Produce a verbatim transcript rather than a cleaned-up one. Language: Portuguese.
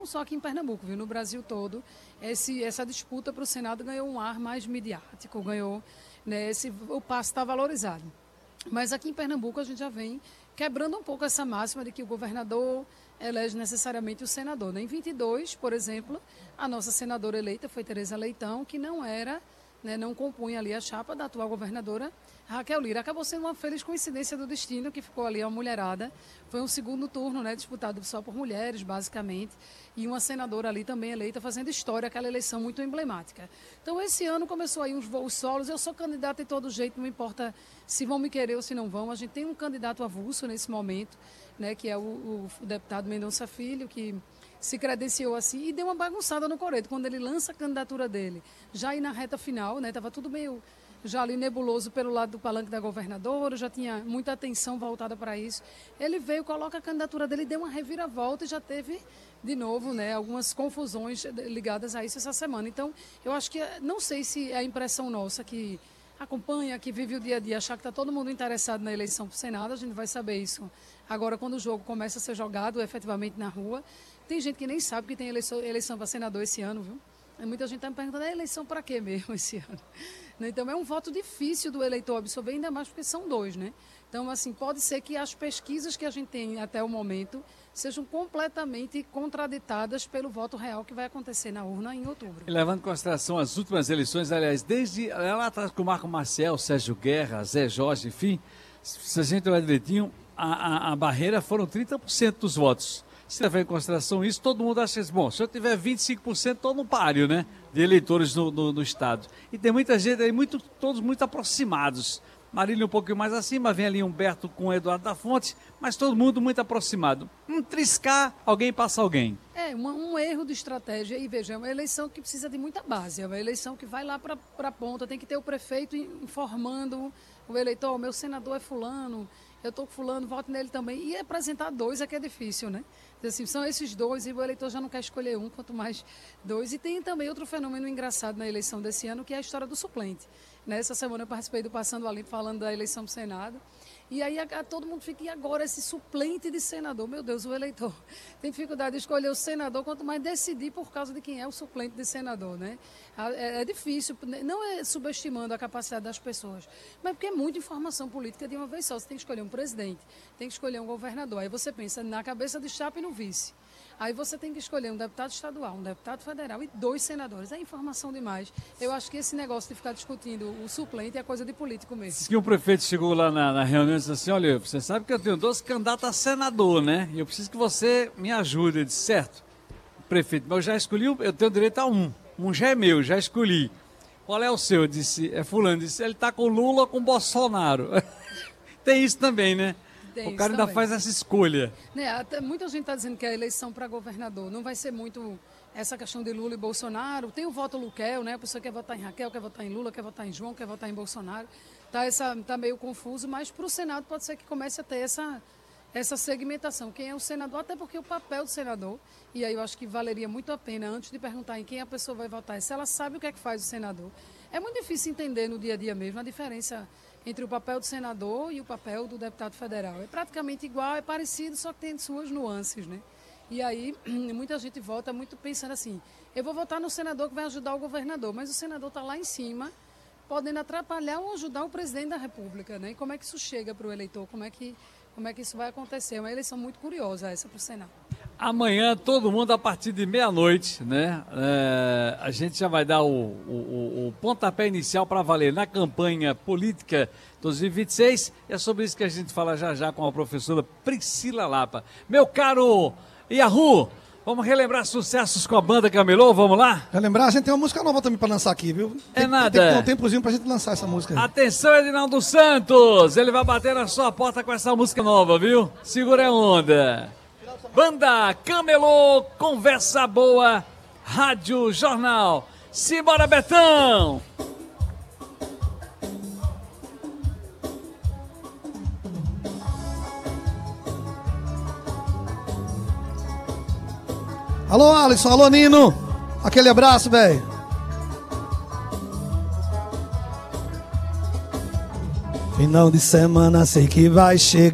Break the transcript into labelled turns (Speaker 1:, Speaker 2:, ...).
Speaker 1: Não só aqui em Pernambuco, viu? No Brasil todo, esse, essa disputa para o Senado ganhou um ar mais midiático, ganhou, né, esse, o passo está valorizado. Mas aqui em Pernambuco a gente já vem quebrando um pouco essa máxima de que o governador elege necessariamente o senador. Né? Em vinte e dois, por exemplo, a nossa senadora eleita foi Tereza Leitão, que não era, né, não compunha ali a chapa da atual governadora Raquel Lira. Acabou sendo uma feliz coincidência do destino, que ficou ali uma mulherada. Foi um segundo turno, né, disputado só por mulheres, basicamente, e uma senadora ali também eleita, fazendo história, aquela eleição muito emblemática. Então, esse ano começou aí uns voos solos. Eu sou candidata de todo jeito, não importa se vão me querer ou se não vão. A gente tem um candidato avulso nesse momento, né, que é o, o, o deputado Mendonça Filho, que se credenciou assim e deu uma bagunçada no Coreto, quando ele lança a candidatura dele. Já aí na reta final, né, estava tudo meio já ali nebuloso pelo lado do palanque da governadora, já tinha muita atenção voltada para isso. Ele veio, coloca a candidatura dele, deu uma reviravolta e já teve, de novo, né, algumas confusões ligadas a isso essa semana. Então, eu acho que, não sei se é a impressão nossa que acompanha, que vive o dia a dia, achar que está todo mundo interessado na eleição para o Senado, a gente vai saber isso agora quando o jogo começa a ser jogado efetivamente na rua. Tem gente que nem sabe que tem eleição, eleição para senador esse ano, viu? Muita gente está me perguntando, é eleição para quê mesmo esse ano? Então, é um voto difícil do eleitor absorver, ainda mais porque são dois, né? Então, assim, pode ser que as pesquisas que a gente tem até o momento sejam completamente contraditadas pelo voto real que vai acontecer na urna em outubro.
Speaker 2: E levando em consideração as últimas eleições, aliás, desde lá atrás com o Marco Maciel, Sérgio Guerra, Zé Jorge, enfim, se a gente olhar direitinho, a, a, a barreira foram trinta por cento dos votos. Se levar em consideração isso, todo mundo acha que, bom, se eu tiver vinte e cinco por cento, estou no páreo, né, de eleitores no, no, no estado. E tem muita gente aí, muito, todos muito aproximados. Marília um pouquinho mais acima, vem ali Humberto com o Eduardo da Fonte, mas todo mundo muito aproximado. Um triscar, alguém passa alguém.
Speaker 1: É, uma, um erro de estratégia. E veja, é uma eleição que precisa de muita base, é uma eleição que vai lá para a ponta, tem que ter o prefeito informando o eleitor, meu senador é fulano, eu estou com fulano, voto nele também. E apresentar dois é que é difícil, né? Assim, são esses dois e o eleitor já não quer escolher um, quanto mais dois. E tem também outro fenômeno engraçado na eleição desse ano, que é a história do suplente. Nessa semana eu participei do Passando a Limpo, falando da eleição para o Senado. E aí a, a, todo mundo fica, e agora esse suplente de senador? Meu Deus, o eleitor tem dificuldade de escolher o senador, quanto mais decidir por causa de quem é o suplente de senador, né? É, é difícil, não é subestimando a capacidade das pessoas, mas porque é muita informação política de uma vez só. Você tem que escolher um presidente, tem que escolher um governador. Aí você pensa na cabeça de chapa e no vice. Aí você tem que escolher um deputado estadual, um deputado federal e dois senadores. É informação demais. Eu acho que esse negócio de ficar discutindo o suplente é coisa de político mesmo.
Speaker 2: Diz que o prefeito chegou lá na, na reunião e disse assim, olha, você sabe que eu tenho dois candidatos a senador, né? E eu preciso que você me ajude. Ele disse, certo, prefeito, mas eu já escolhi, eu tenho direito a um. Um já é meu, já escolhi. Qual é o seu? Eu disse, é fulano. Eu disse, ele está com Lula ou com Bolsonaro? Tem isso também, né? Tem o cara ainda também faz essa escolha.
Speaker 1: Né, até muita gente está dizendo que a eleição para governador não vai ser muito essa questão de Lula e Bolsonaro. Tem o voto Luquel, né? A pessoa quer votar em Raquel, quer votar em Lula, quer votar em João, quer votar em Bolsonaro. Está tá meio confuso, mas para o Senado pode ser que comece a ter essa, essa segmentação. Quem é o senador? Até porque o papel do senador, e aí eu acho que valeria muito a pena, antes de perguntar em quem a pessoa vai votar, se ela sabe o que é que faz o senador. É muito difícil entender no dia a dia mesmo a diferença entre o papel do senador e o papel do deputado federal. É praticamente igual, é parecido, só que tem suas nuances, né? E aí, muita gente vota muito pensando assim, eu vou votar no senador que vai ajudar o governador, mas o senador está lá em cima, podendo atrapalhar ou ajudar o presidente da República, né? E como é que isso chega para o eleitor? Como é que, como é que isso vai acontecer? É uma eleição muito curiosa essa para o Senado. Amanhã,
Speaker 2: todo mundo, a partir de meia-noite, né? É, a gente já vai dar o, o, o pontapé inicial para valer na campanha política dois mil e vinte e seis. É sobre isso que a gente fala já já com a professora Priscila Lapa. Meu caro Yahoo, vamos relembrar sucessos com a banda Camelô, vamos lá?
Speaker 3: Relembrar, a gente tem uma música nova também para lançar aqui, viu?
Speaker 2: Tem,
Speaker 3: é
Speaker 2: nada.
Speaker 3: Tem que ter um tempozinho pra gente lançar essa música aí.
Speaker 2: Atenção, Edinaldo Santos, ele vai bater na sua porta com essa música nova, viu? Segura a onda. Banda Camelô, conversa boa, Rádio Jornal. Simbora, Betão!
Speaker 3: Alô, Alisson, alô, Nino. Aquele abraço, velho. Final de semana sei que vai chegar.